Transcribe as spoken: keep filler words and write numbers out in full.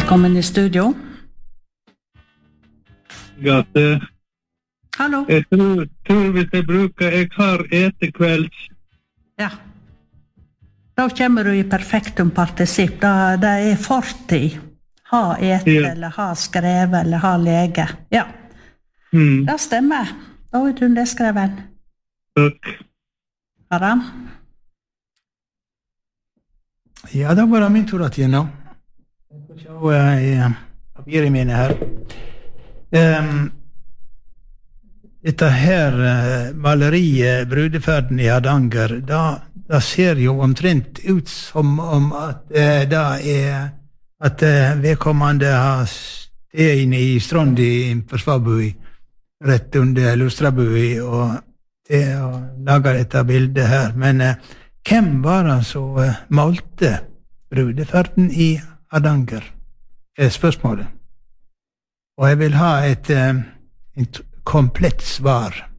Velkommen i studio. Gate. Hallo. Jeg tror, tror hvis jeg bruker, jeg har etekvelds. Ja. Da kommer du i perfektum partisipp. Da, det er fortid. Ha ete, Ja. eller ha skrevet, eller ha lege. Ja. Mm. Det stemmer. Da er du det skreven. Takk. Aram? Ja, da var det min tur at igjen nå. Jeg får se i papiret mine her. Um, dette her uh, maleriet, Brudeferden i Hardanger, da, da ser jo omtrent ut som om at uh, det er at uh, vedkommende har sted inne i Strondi på Svabui, rett under Lustrabui, og det å lage dette bildet her. Men uh, hvem var det som uh, malte Brudeferden i Hardanger? Er spørsmålet. Og jeg vil ha et, uh, et komplett svar.